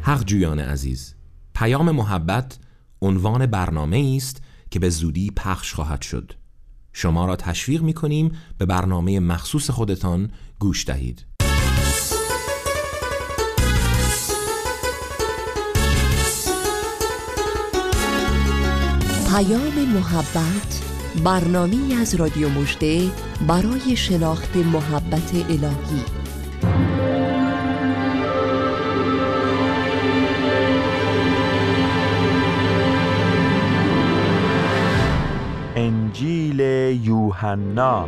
حق جویان عزیز، پیام محبت عنوان برنامه است که به زودی پخش خواهد شد. شما را تشویق می‌کنیم به برنامه مخصوص خودتان گوش دهید. پیام محبت، برنامه‌ای از رادیو مژده برای شناخت محبت الهی. انجیل یوحنا.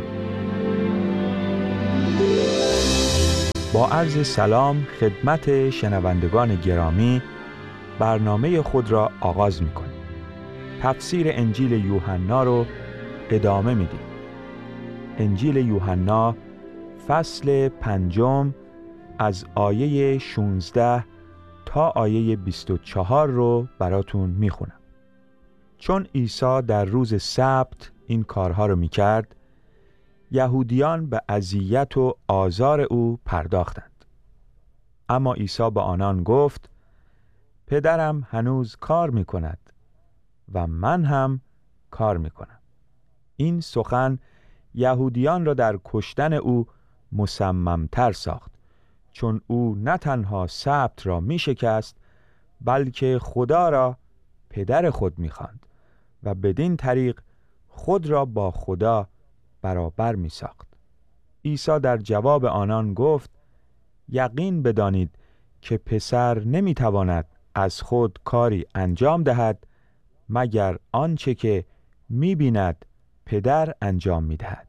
با عرض سلام خدمت شنوندگان گرامی، برنامه خود را آغاز می‌کنیم. تفسیر انجیل یوحنا رو ادامه میدیم. انجیل یوحنا فصل 5 از آیه 16 تا آیه 24 رو براتون میخونم. چون عیسی در روز سبت این کارها رو میکرد، یهودیان به اذیت و آزار او پرداختند. اما عیسی به آنان گفت: پدرم هنوز کار میکند و من هم کار میکنم. این سخن یهودیان را در کشتن او مصممتر ساخت، چون او نه تنها سبت را میشکست، بلکه خدا را پدر خود میخواند و بدین طریق خود را با خدا برابر میساخت. عیسی در جواب آنان گفت: یقین بدانید که پسر نمیتواند از خود کاری انجام دهد مگر آنچه که می‌بیند پدر انجام می‌دهد.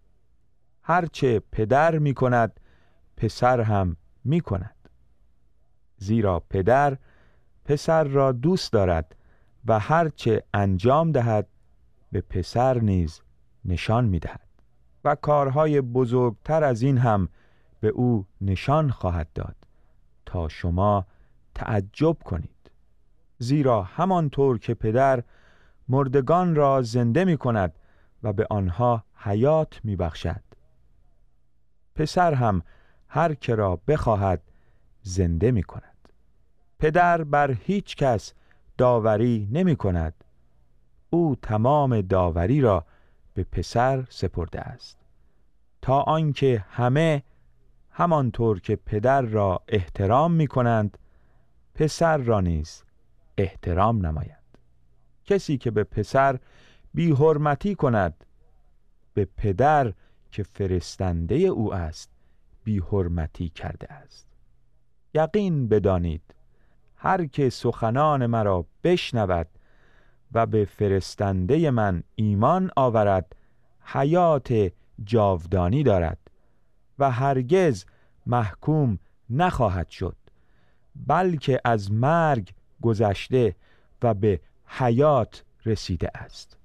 هرچه پدر می‌کند پسر هم می‌کند، زیرا پدر پسر را دوست دارد و هرچه انجام دهد به پسر نیز نشان می‌دهد و کارهای بزرگتر از این هم به او نشان خواهد داد تا شما تعجب کنید. زیرا همانطور که پدر مردگان را زنده می کند و به آنها حیات می بخشد، پسر هم هر که را بخواهد زنده می کند. پدر بر هیچ کس داوری نمی کند، او تمام داوری را به پسر سپرده است، تا آنکه همه همانطور که پدر را احترام می کنند پسر را نیز احترام نماید. کسی که به پسر بی حرمتی کند به پدر که فرستنده او است بی حرمتی کرده است. یقین بدانید هر که سخنان مرا بشنود و به فرستنده من ایمان آورد حیات جاودانی دارد و هرگز محکوم نخواهد شد، بلکه از مرگ گذشته و به حیات رسیده است.